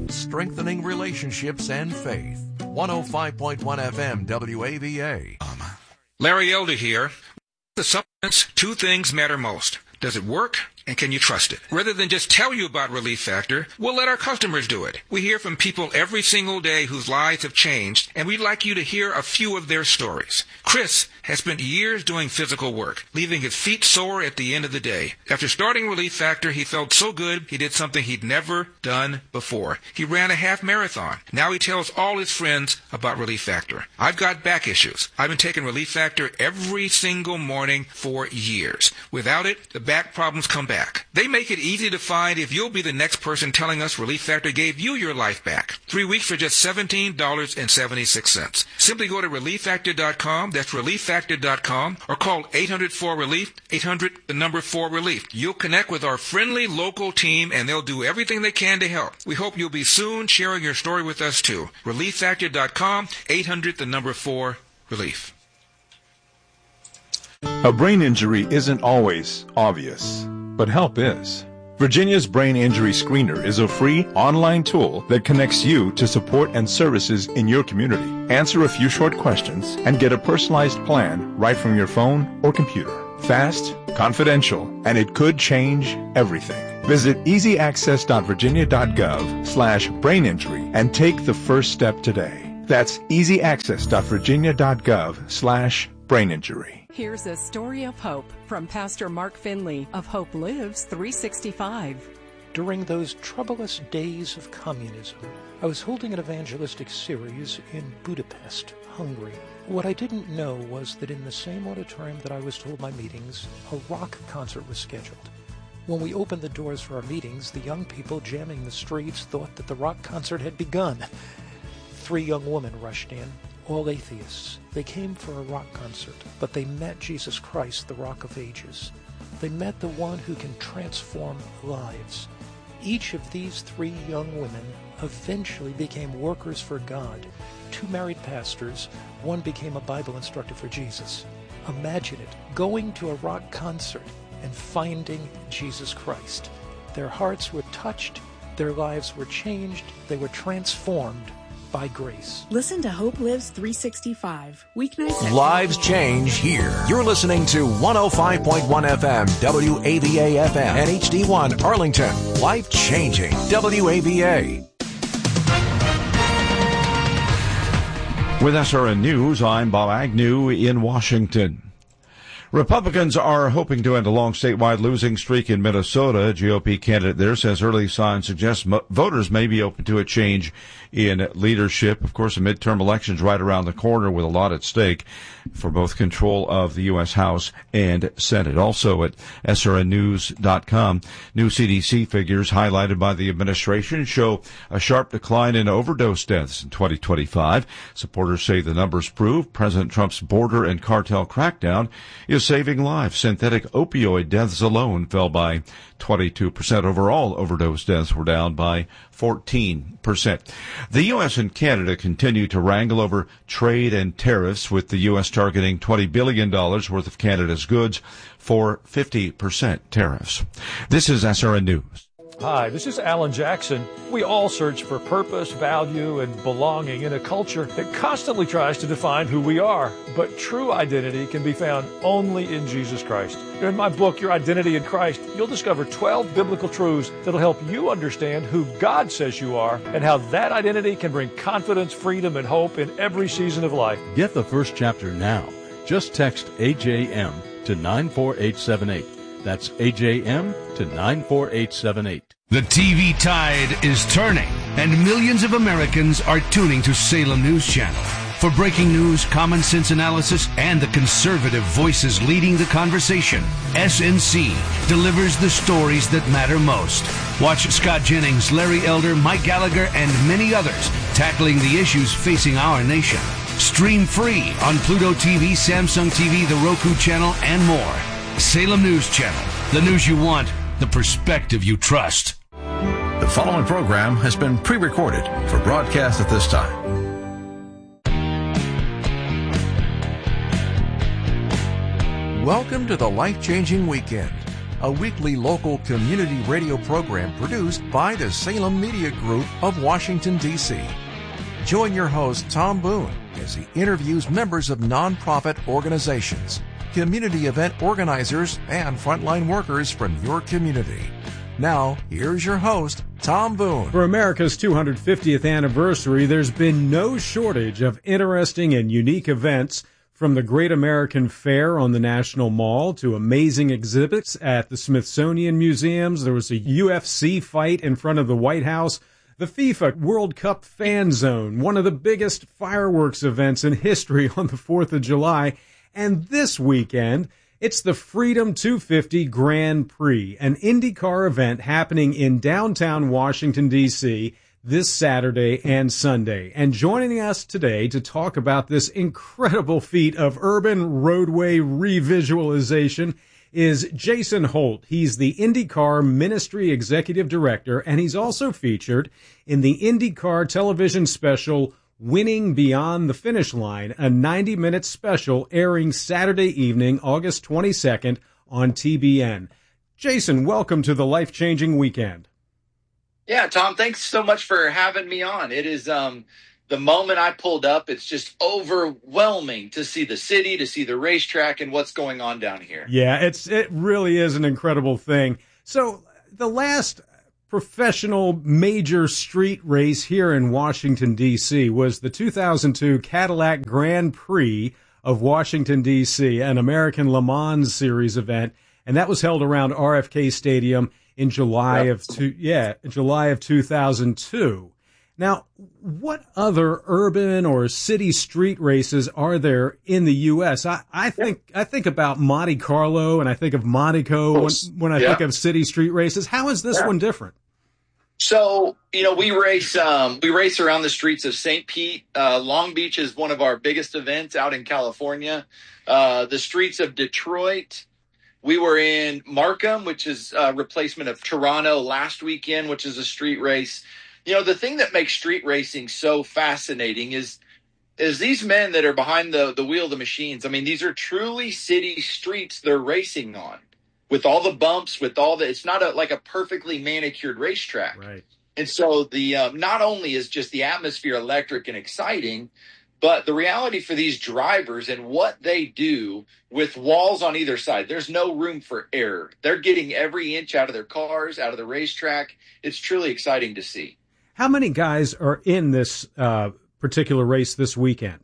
and strengthening relationships and faith. 105.1 FM WAVA. Larry Elder here. The supplements, two things matter most. Does it work? And can you trust it? Rather than just tell you about Relief Factor, we'll let our customers do it. We hear from people every single day whose lives have changed, and we'd like you to hear a few of their stories. Chris has spent years doing physical work, leaving his feet sore at the end of the day. After starting Relief Factor, he felt so good he did something he'd never done before. He ran a half marathon. Now he tells all his friends about Relief Factor. I've got back issues. I've been taking Relief Factor every single morning for years. Without it, the back problems come back. They make it easy to find if you'll be the next person telling us Relief Factor gave you your life back. 3 weeks for just $17.76. Simply go to ReliefFactor.com, that's ReliefFactor.com, or call 800-4RELIEF, 800-4RELIEF. You'll connect with our friendly local team, and they'll do everything they can to help. We hope you'll be soon sharing your story with us, too. ReliefFactor.com, 800-4RELIEF. A brain injury isn't always obvious, but help is. Virginia's Brain Injury Screener is a free online tool that connects you to support and services in your community. Answer a few short questions and get a personalized plan right from your phone or computer. Fast, confidential, and it could change everything. Visit easyaccess.virginia.gov/braininjury and take the first step today. That's easyaccess.virginia.gov/braininjury. Here's a story of hope from Pastor Mark Finley of Hope Lives 365. During those troublous days of communism, I was holding an evangelistic series in Budapest, Hungary. What I didn't know was that in the same auditorium that I was to hold my meetings, a rock concert was scheduled. When we opened the doors for our meetings, the young people jamming the streets thought that the rock concert had begun. 3 young women rushed in, all atheists. They came for a rock concert, but they met Jesus Christ, the Rock of Ages. They met the one who can transform lives. Each of these 3 young women eventually became workers for God. 2 married pastors, one became a Bible instructor for Jesus. Imagine it, going to a rock concert and finding Jesus Christ. Their hearts were touched, their lives were changed, they were transformed by grace. Listen to Hope Lives 365, weeknights. Lives change here. You're listening to 105.1 FM, WAVA FM, and HD1 Arlington. Life changing, WAVA. With SRN News, I'm Bob Agnew in Washington. Republicans are hoping to end a long statewide losing streak in Minnesota. A GOP candidate there says early signs suggest voters may be open to a change in leadership. Of course, the midterm elections right around the corner with a lot at stake for both control of the U.S. House and Senate. Also at srnnews.com, new CDC figures highlighted by the administration show a sharp decline in overdose deaths in 2025. Supporters say the numbers prove President Trump's border and cartel crackdown is saving lives. Synthetic opioid deaths alone fell by 22%. Overall, overdose deaths were down by 14%. The U.S. and Canada continue to wrangle over trade and tariffs, with the U.S. targeting $20 billion worth of Canada's goods for 50% tariffs. This is SRN News. Hi, this is Alan Jackson. We all search for purpose, value, and belonging in a culture that constantly tries to define who we are. But true identity can be found only in Jesus Christ. In my book, Your Identity in Christ, you'll discover 12 biblical truths that'll help you understand who God says you are and how that identity can bring confidence, freedom, and hope in every season of life. Get the first chapter now. Just text AJM to 94878. That's AJM to 94878. The TV tide is turning, and millions of Americans are tuning to Salem News Channel. For breaking news, common sense analysis, and the conservative voices leading the conversation, SNC delivers the stories that matter most. Watch Scott Jennings, Larry Elder, Mike Gallagher, and many others tackling the issues facing our nation. Stream free on Pluto TV, Samsung TV, the Roku channel, and more. Salem News Channel, the news you want, the perspective you trust. The following program has been pre-recorded for broadcast at this time. Welcome to the life-changing weekend. a weekly local community radio program produced by the Salem Media Group of Washington, D.C. Join your host, Tom Boone, as he interviews members of nonprofit organizations, community event organizers, and frontline workers from your community. Now, here's your host, Tom Boone. For America's 250th anniversary, there's been no shortage of interesting and unique events, from the Great American Fair on the National Mall to amazing exhibits at the Smithsonian Museums. There was a UFC fight in front of the White House. The FIFA World Cup Fan Zone, one of the biggest fireworks events in history on the 4th of July. And this weekend, it's the Freedom 250 Grand Prix, an IndyCar event happening in downtown Washington, D.C. this Saturday and Sunday. And joining us today to talk about this incredible feat of urban roadway revisualization is Jason Holt. He's the IndyCar Ministry Executive Director, and he's also featured in the IndyCar television special Winning Beyond the Finish Line, a 90-minute special airing Saturday evening, August 22nd on TBN. Jason, welcome to the life-changing weekend. Yeah, Tom, thanks so much for having me on. It is the moment I pulled up, it's just overwhelming to see the city, to see the racetrack, and what's going on down here. Yeah, it really is an incredible thing. So the last professional major street race here in Washington, D.C. was the 2002 Cadillac Grand Prix of Washington, D.C., an American Le Mans Series event, and that was held around RFK Stadium in July of 2002. Now, what other urban or city street races are there in the U.S.? I think about Monte Carlo and I think of Monaco when I think of city street races. How is this one different? So, we race around the streets of St. Pete. Long Beach is one of our biggest events out in California. The streets of Detroit. We were in Markham, which is a replacement of Toronto last weekend, which is a street race. The thing that makes street racing so fascinating is these men that are behind the wheel of the machines. I mean, these are truly city streets they're racing on, with all the bumps, it's not like a perfectly manicured racetrack. Right. And so not only is just the atmosphere electric and exciting, but the reality for these drivers and what they do with walls on either side, there's no room for error. They're getting every inch out of their cars, out of the racetrack. It's truly exciting to see. How many guys are in this particular race this weekend?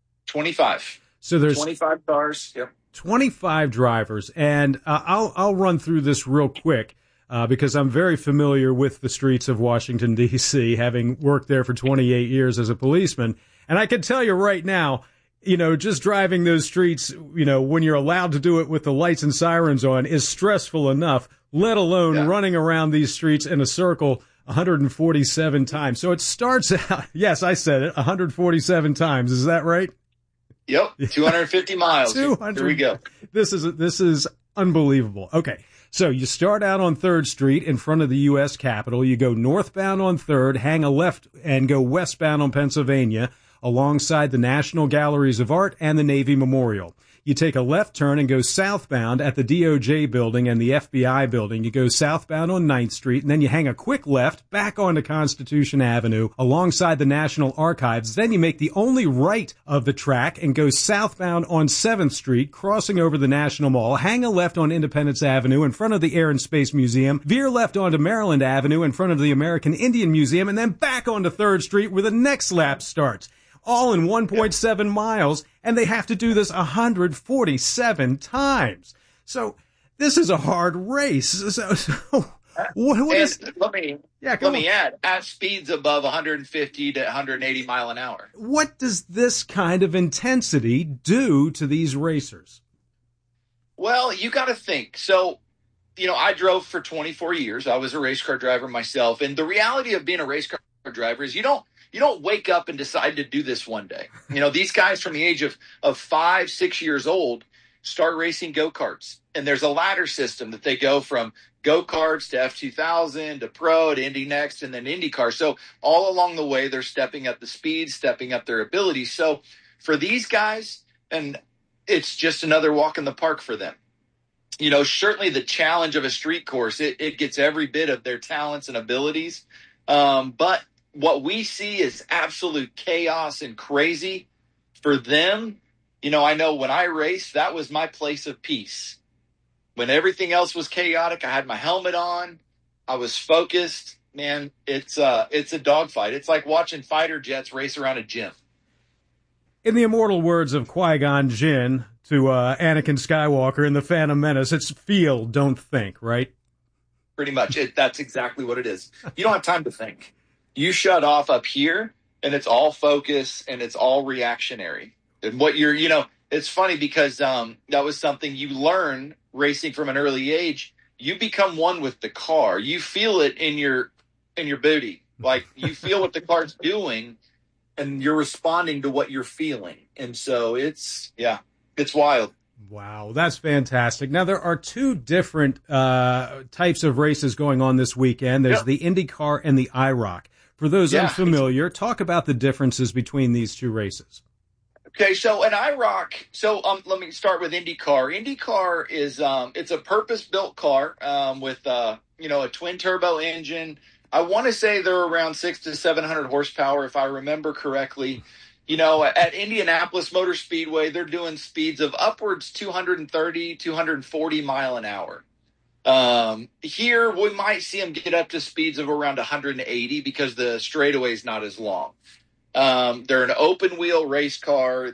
25. So there's 25 cars. Yep. 25 drivers, and I'll run through this real quick because I'm very familiar with the streets of Washington, D.C., having worked there for 28 years as a policeman. And I can tell you right now, just driving those streets, when you're allowed to do it with the lights and sirens on is stressful enough, let alone running around these streets in a circle 147 times. So it starts out, yes, I said it, 147 times. Is that right? Yep, 250 miles. 200. Here we go. This is unbelievable. Okay, so you start out on 3rd Street in front of the U.S. Capitol. You go northbound on 3rd, hang a left, and go westbound on Pennsylvania alongside the National Galleries of Art and the Navy Memorial. You take a left turn and go southbound at the DOJ building and the FBI building. You go southbound on 9th Street, and then you hang a quick left back onto Constitution Avenue alongside the National Archives. Then you make the only right of the track and go southbound on 7th Street, crossing over the National Mall. Hang a left on Independence Avenue in front of the Air and Space Museum. Veer left onto Maryland Avenue in front of the American Indian Museum, and then back onto 3rd Street where the next lap starts. All in 1.7 miles, and they have to do this 147 times. So this is a hard race. So what is? Let me add, at speeds above 150 to 180 mile an hour. What does this kind of intensity do to these racers? Well, you got to think. So, I drove for 24 years. I was a race car driver myself, and the reality of being a race car driver is you don't wake up and decide to do this one day. These guys from the age of 5, 6 years old start racing go-karts. And there's a ladder system that they go from go-karts to F2000 to Pro to Indy Next and then IndyCar. So all along the way, they're stepping up the speed, stepping up their abilities. So for these guys, and it's just another walk in the park for them. certainly the challenge of a street course, it gets every bit of their talents and abilities. But what we see is absolute chaos and crazy for them. I know when I raced, that was my place of peace. When everything else was chaotic, I had my helmet on. I was focused. Man, it's a dogfight. It's like watching fighter jets race around a gym. In the immortal words of Qui-Gon Jinn to Anakin Skywalker in The Phantom Menace, it's feel, don't think, right? Pretty much. That's exactly what it is. You don't have time to think. You shut off up here, and it's all focus, and it's all reactionary. And what it's funny because that was something you learn racing from an early age. You become one with the car. You feel it in your booty. Like, you feel what the car's doing, and you're responding to what you're feeling. And so it's wild. Wow, that's fantastic. Now, there are two different types of races going on this weekend. There's the IndyCar and the IROC. For those unfamiliar, talk about the differences between these two races. Okay, so an IROC, let me start with IndyCar. IndyCar is it's a purpose-built car with a twin-turbo engine. I want to say they're around 600 to 700 horsepower, if I remember correctly. At Indianapolis Motor Speedway, they're doing speeds of upwards 230, 240 mile an hour. Here, we might see them get up to speeds of around 180 because the straightaway is not as long. They're an open-wheel race car.